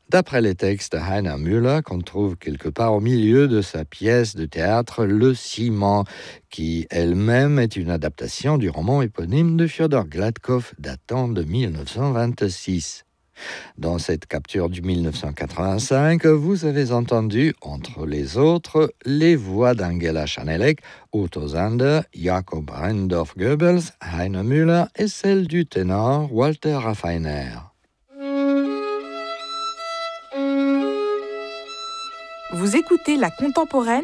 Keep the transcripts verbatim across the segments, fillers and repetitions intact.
d'après les textes de Heiner Müller qu'on trouve quelque part au milieu de sa pièce de théâtre Le Ciment, qui elle-même est une adaptation du roman éponyme de Fyodor Gladkov datant de mille neuf cent vingt-six. Dans cette capture du mille neuf cent quatre-vingt-cinq, vous avez entendu, entre les autres, les voix d'Angela Schanelek, Otto Sander, Jakob Rendorf-Goebbels, Heiner Müller et celle du ténor Walter Raffiner. Vous écoutez La Contemporaine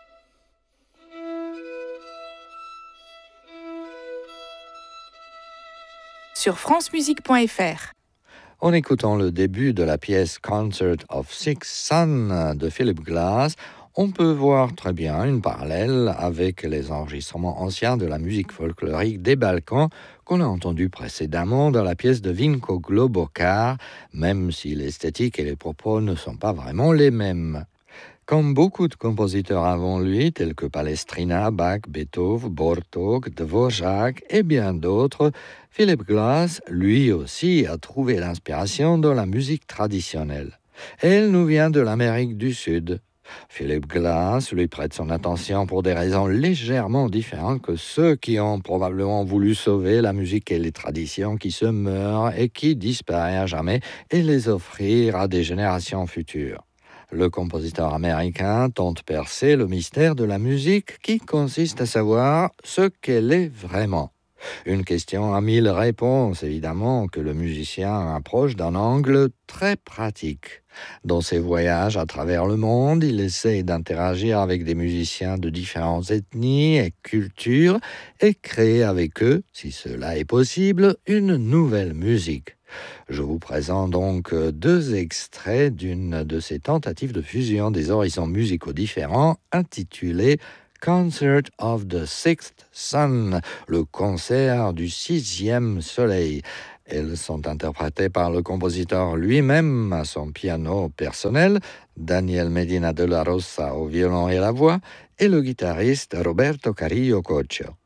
sur francemusique point f r. En écoutant le début de la pièce Concert of Six Suns de Philip Glass, on peut voir très bien une parallèle avec les enregistrements anciens de la musique folklorique des Balkans qu'on a entendu précédemment dans la pièce de Vinko Globokar, même si l'esthétique et les propos ne sont pas vraiment les mêmes. Comme beaucoup de compositeurs avant lui, tels que Palestrina, Bach, Beethoven, Bartók, Dvořák et bien d'autres, Philip Glass, lui aussi, a trouvé l'inspiration dans la musique traditionnelle. Elle nous vient de l'Amérique du Sud. Philip Glass lui prête son attention pour des raisons légèrement différentes que ceux qui ont probablement voulu sauver la musique et les traditions qui se meurent et qui disparaissent à jamais et les offrir à des générations futures. Le compositeur américain tente percer le mystère de la musique qui consiste à savoir ce qu'elle est vraiment. Une question à mille réponses, évidemment, que le musicien approche d'un angle très pratique. Dans ses voyages à travers le monde, il essaie d'interagir avec des musiciens de différentes ethnies et cultures et créer avec eux, si cela est possible, une nouvelle musique. Je vous présente donc deux extraits d'une de ces tentatives de fusion des horizons musicaux différents intitulée Concert of the Sixth Sun, le concert du sixième soleil. Elles sont interprétées par le compositeur lui-même à son piano personnel, Daniel Medina de la Rosa au violon et la voix, et le guitariste Roberto Carrillo Cocho.